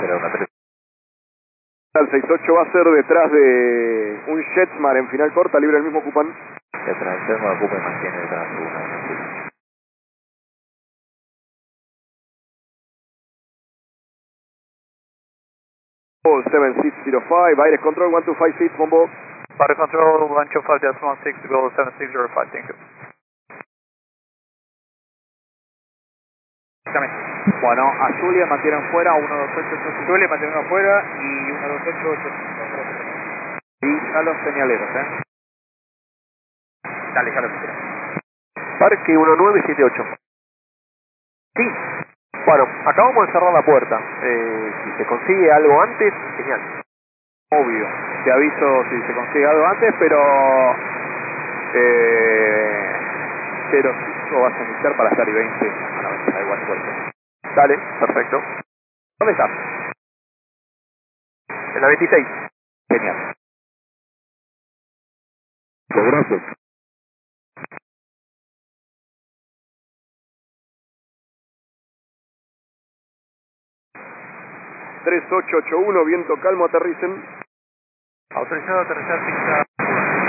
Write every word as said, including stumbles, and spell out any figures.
era una tres. El seis ocho va a ser detrás de un Jetsmar en final corta, libre el mismo Cupan. Detrás del termo ocupa y mantiene detrás de uno. seven six zero five, Aires Control one two five six, Bombo. Fire Control one two five dash one six, go seven six zero five, thank you. Bueno, a Julia mantienen fuera, uno dos ocho ocho cinco. Julia mantienen fuera y uno dos ocho ocho cinco. Y ya los señaleros, ¿eh? Dale, ya los señaleros. Parque uno nueve siete ocho. Sí. Bueno, acabamos de cerrar la puerta. Eh, si se consigue algo antes, genial. Obvio. Te aviso si se consigue algo antes, pero... Eh, cero cinco vas a iniciar para estar y veinte a la ventana igual fuerte. Dale, perfecto. ¿Dónde estás? En la veintiséis. Genial. Gracias. tres ocho ocho uno, viento calmo, aterricen. Autorizado a aterrizar pista